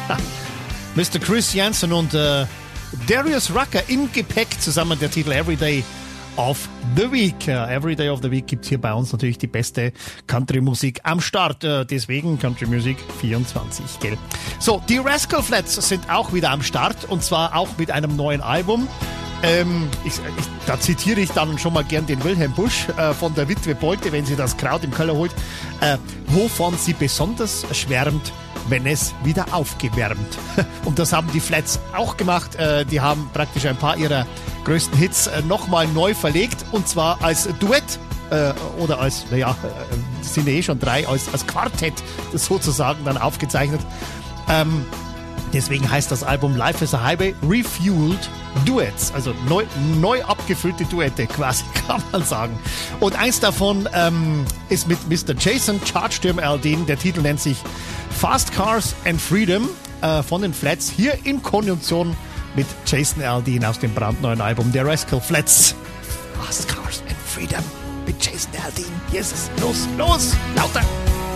Mr. Chris Janson und Darius Rucker im Gepäck zusammen der Titel Everyday of the Week. Everyday of the Week gibt's hier bei uns natürlich die beste Country-Musik am Start. Deswegen Country Music 24, gell? So, die Rascal Flatts sind auch wieder am Start und zwar auch mit einem neuen Album. Da zitiere ich dann schon mal gern den Wilhelm Busch von der Witwe Beute, wenn sie das Kraut im Keller holt, wovon sie besonders schwärmt, wenn es wieder aufgewärmt. Und das haben die Flats auch gemacht. Die haben praktisch ein paar ihrer größten Hits nochmal neu verlegt und zwar als Duett oder als, sind eh schon drei, als Quartett das sozusagen dann aufgezeichnet. Deswegen heißt das Album Life is a Highway Refueled Duets, also neu abgefüllte Duette quasi, kann man sagen. Und eins davon ist mit Mr. Jason Chargedurm Aldean. Der Titel nennt sich Fast Cars and Freedom von den Flats, hier in Konjunktion mit Jason Aldean aus dem brandneuen Album der Rascal Flatts. Fast Cars and Freedom mit Jason Aldean. Yes, los, lauter!